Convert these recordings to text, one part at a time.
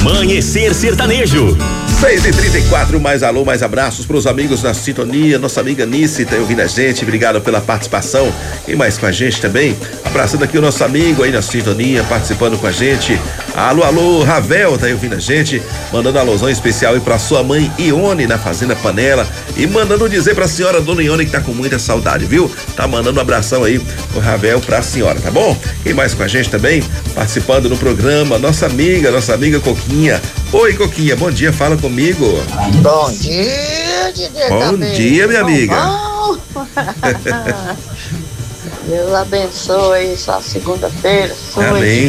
Amanhecer Sertanejo. 6h34, mais alô, mais abraços pros amigos da sintonia. Nossa amiga Nice tá ouvindo a gente, obrigado pela participação. Quem mais com a gente também? Abraçando aqui o nosso amigo aí na sintonia, participando com a gente. Alô, alô, Ravel tá ouvindo a gente, mandando um alôzão especial aí pra sua mãe Ione na Fazenda Panela e mandando dizer pra senhora Dona Ione que tá com muita saudade, viu? Tá mandando um abração aí, o Ravel pra senhora, tá bom? Quem mais com a gente também? Participando no programa, nossa amiga Coquinha. Oi, Coquinha, bom dia, fala comigo. Bom dia, Didi. Bom dia, minha amiga. Deus abençoe essa segunda-feira. Amém.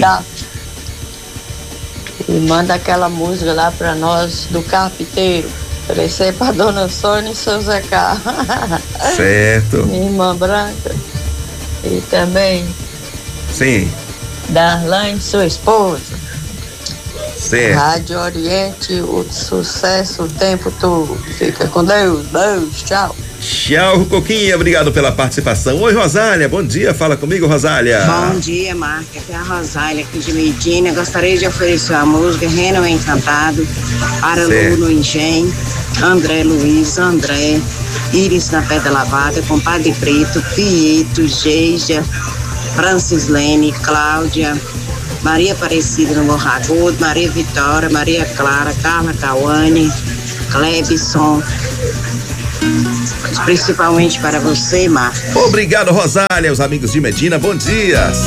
E manda aquela música lá pra nós do Carpinteiro. Oferecer pra Dona Sônia e seu Zé Carlos. Certo. Minha irmã Branca. E também Sim. Darlane, sua esposa. Certo. Rádio Oriente, o sucesso o tempo todo. Fica com Deus. Deus, tchau. Tchau, Coquinha, obrigado pela participação. Oi, Rosália, bom dia, fala comigo, Rosália. Bom dia, Marca, aqui é a Rosália aqui de Medina. Gostaria de oferecer a música Reno Encantado para Lu no Engenho, André Luiz, André, Iris na Pedra Lavada, Compadre Preto, Pietro, Geija, Francislene, Cláudia, Maria Aparecida no Morro Agudo, Maria Vitória, Maria Clara, Carla Cauane, Clebson. Principalmente para você, Marcos. Obrigado, Rosália, os amigos de Medina, bom dia.